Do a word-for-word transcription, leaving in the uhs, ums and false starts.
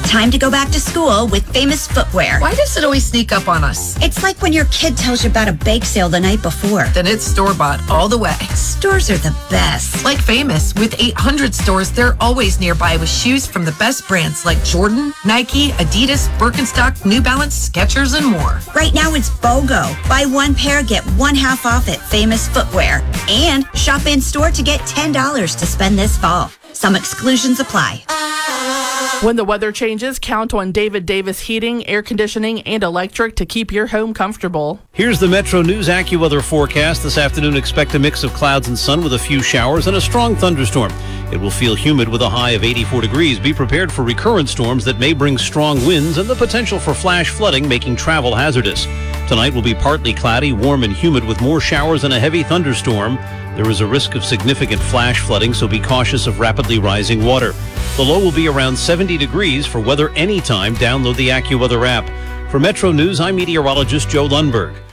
Time to go back to school with Famous Footwear. Why does it always sneak up on us? It's like when your kid tells you about a bake sale the night before. Then it's store-bought all the way. Stores are the best. Like Famous, with eight hundred stores, they're always nearby with shoes from the best brands like Jordan, Nike, Adidas, Birkenstock, New Balance, Skechers, and more. Right now it's BOGO. Buy one pair, get one half off at Famous Footwear. And shop in store to get ten dollars to spend this fall. Some exclusions apply. When the weather changes, count on David Davis Heating, Air Conditioning, and Electric to keep your home comfortable. Here's the Metro News AccuWeather forecast. This afternoon, expect a mix of clouds and sun with a few showers and a strong thunderstorm. It will feel humid with a high of eighty-four degrees. Be prepared for recurrent storms that may bring strong winds and the potential for flash flooding, making travel hazardous. Tonight will be partly cloudy, warm and humid with more showers and a heavy thunderstorm. There is a risk of significant flash flooding, so be cautious of rapidly rising water. The low will be around seventy degrees. For weather anytime, download the AccuWeather app. For Metro News, I'm meteorologist Joe Lundberg.